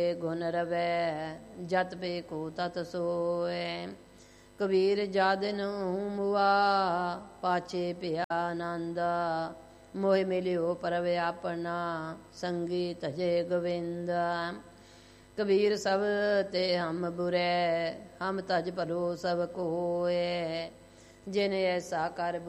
ਗੁਣ ਰਵੈ ਜਤ ਪੇ ਕੋ ਤਤ ਸੋਏ। ਕਬੀਰ ਜਾਦਿਨ ਮੁਆ ਪਾਛੇ ਭਿਆ ਆਨੰਦ। ਮੋਹਿ ਮਿਲਿਓ ਪਰਵ ਆਪਣਾ ਸੰਗੀ ਤਜੇ ਗੋਵਿੰਦ। ਕਬੀਰ ਸਭ ਤੇ ਹਮ ਬੁਰੈ ਹਮ ਤਜ ਭਲੋ ਸਭ ਕੋਏ। ਜਿਨ ਐਸਾ ਕਰ